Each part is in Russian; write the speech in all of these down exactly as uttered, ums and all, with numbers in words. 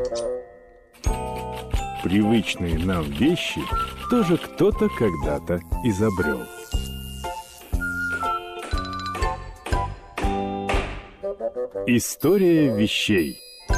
Привычные нам вещи тоже кто-то когда-то изобрел. История вещей.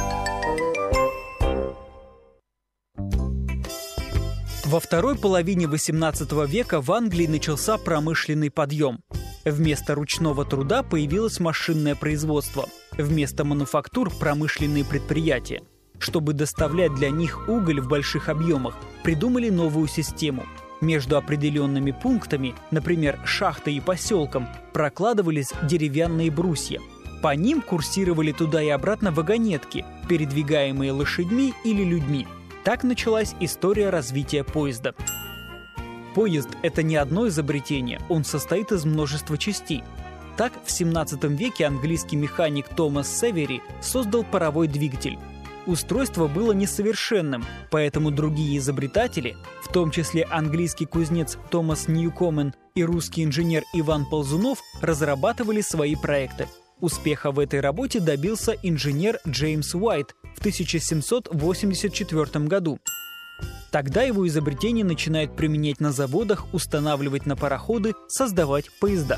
Во второй половине восемнадцатого века в Англии начался промышленный подъем. Вместо ручного труда появилось машинное производство. Вместо мануфактур – промышленные предприятия. Чтобы доставлять для них уголь в больших объемах, придумали новую систему. Между определенными пунктами, например, шахтой и поселком, прокладывались деревянные брусья. По ним курсировали туда и обратно вагонетки, передвигаемые лошадьми или людьми. Так началась история развития поезда. Поезд – это не одно изобретение, он состоит из множества частей. Так, в семнадцатом веке английский механик Томас Севери создал паровой двигатель. Устройство было несовершенным, поэтому другие изобретатели, в том числе английский кузнец Томас Ньюкомен и русский инженер Иван Ползунов, разрабатывали свои проекты. Успеха в этой работе добился инженер Джеймс Уайт в тысяча семьсот восемьдесят четвёртом году. Тогда его изобретение начинают применять на заводах, устанавливать на пароходы, создавать поезда.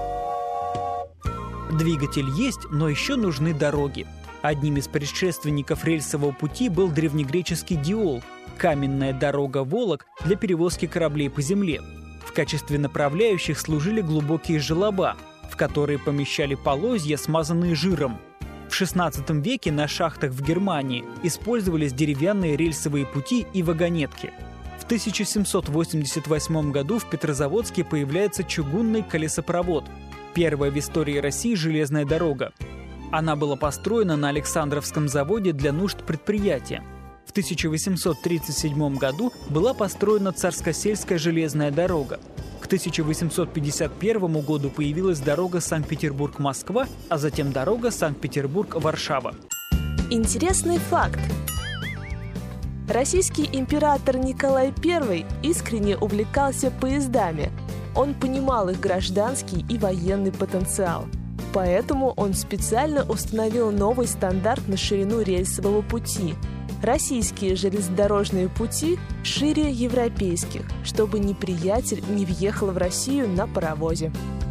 Двигатель есть, но еще нужны дороги. Одним из предшественников рельсового пути был древнегреческий диол – каменная дорога Волок для перевозки кораблей по земле. В качестве направляющих служили глубокие желоба, в которые помещали полозья, смазанные жиром. В шестнадцатом веке на шахтах в Германии использовались деревянные рельсовые пути и вагонетки. В тысяча семьсот восемьдесят восьмом году в Петрозаводске появляется чугунный колесопровод – первая в истории России железная дорога. Она была построена на Александровском заводе для нужд предприятия. В тысяча восемьсот тридцать седьмом году была построена Царскосельская железная дорога. К тысяча восемьсот пятьдесят первому году появилась дорога Санкт-Петербург-Москва, а затем дорога Санкт-Петербург-Варшава. Интересный факт. Российский император Николай Первый искренне увлекался поездами. Он понимал их гражданский и военный потенциал. Поэтому он специально установил новый стандарт на ширину рельсового пути. Российские железнодорожные пути шире европейских, чтобы неприятель не въехал в Россию на паровозе.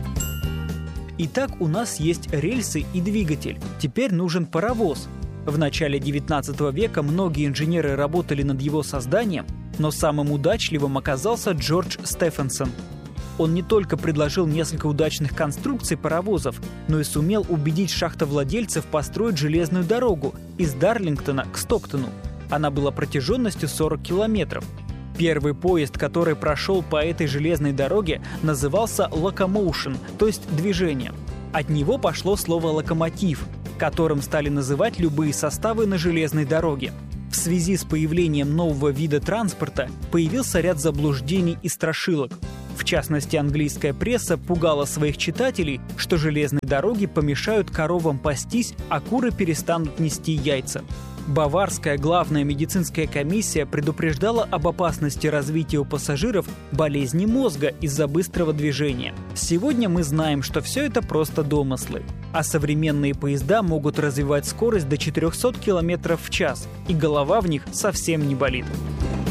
Итак, у нас есть рельсы и двигатель. Теперь нужен паровоз. В начале девятнадцатого века многие инженеры работали над его созданием, но самым удачливым оказался Джордж Стефенсон. Он не только предложил несколько удачных конструкций паровозов, но и сумел убедить шахтовладельцев построить железную дорогу из Дарлингтона к Стоктону. Она была протяженностью сорок километров. Первый поезд, который прошел по этой железной дороге, назывался «локомоушен», то есть «движение». От него пошло слово «локомотив», которым стали называть любые составы на железной дороге. В связи с появлением нового вида транспорта появился ряд заблуждений и страшилок. В частности, английская пресса пугала своих читателей, что железные дороги помешают коровам пастись, а куры перестанут нести яйца. Баварская главная медицинская комиссия предупреждала об опасности развития у пассажиров болезни мозга из-за быстрого движения. Сегодня мы знаем, что все это просто домыслы. А современные поезда могут развивать скорость до четырехсот километров в час, и голова в них совсем не болит.